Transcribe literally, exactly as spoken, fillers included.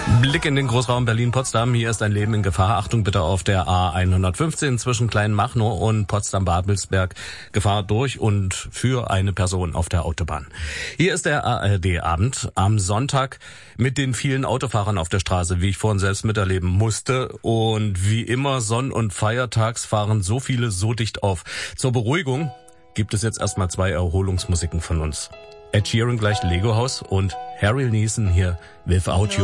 Blick in den Großraum Berlin-Potsdam. Hier ist ein Leben in Gefahr. Achtung bitte auf der A hundertfünfzehn zwischen Kleinmachnow und Potsdam-Babelsberg. Gefahr durch und für eine Person auf der Autobahn. Hier ist der A R D-Abend am Sonntag mit den vielen Autofahrern auf der Straße, wie ich vorhin selbst miterleben musste. Und wie immer, Sonn- und Feiertags fahren so viele so dicht auf. Zur Beruhigung gibt es jetzt erstmal zwei Erholungsmusiken von uns. Ed Sheeran gleich Lego House und Harry Neeson hier Without You.